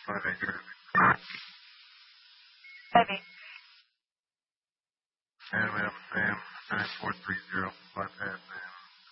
5-acre. Heavy. And we have Sam 9430 bypass Sam.